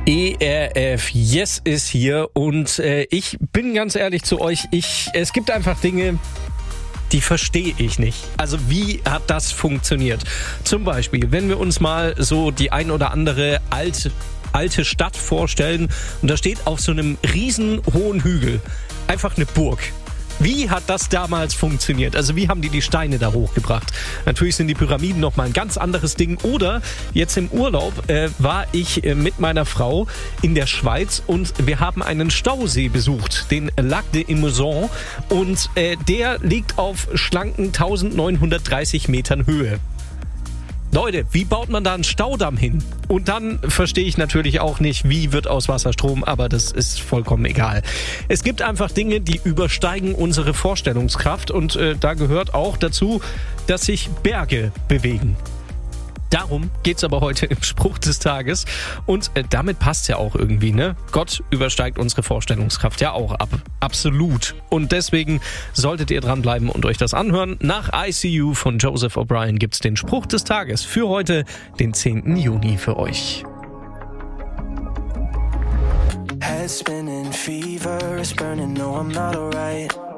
ERF Yes ist hier und ich bin ganz ehrlich zu euch, es gibt einfach Dinge, die verstehe ich nicht. Also wie hat das funktioniert? Zum Beispiel, wenn wir uns mal so die ein oder andere alte Stadt vorstellen und da steht auf so einem riesen hohen Hügel einfach eine Burg. Wie hat das damals funktioniert? Also wie haben die Steine da hochgebracht? Natürlich sind die Pyramiden nochmal ein ganz anderes Ding. Oder jetzt im Urlaub war ich mit meiner Frau in der Schweiz und wir haben einen Stausee besucht, den Lac de Imosson. Und der liegt auf schlanken 1930 Metern Höhe. Leute, wie baut man da einen Staudamm hin? Und dann verstehe ich natürlich auch nicht, wie wird aus Wasser Strom, aber das ist vollkommen egal. Es gibt einfach Dinge, die übersteigen unsere Vorstellungskraft und da gehört auch dazu, dass sich Berge bewegen. Darum geht's aber heute im Spruch des Tages und damit passt ja auch irgendwie, ne? Gott übersteigt unsere Vorstellungskraft ja auch absolut. Und deswegen solltet ihr dranbleiben und euch das anhören. Nach ICU von Joseph O'Brien gibt's den Spruch des Tages für heute, den 10. Juni für euch. Head spinning, fever is burning, no I'm not alright.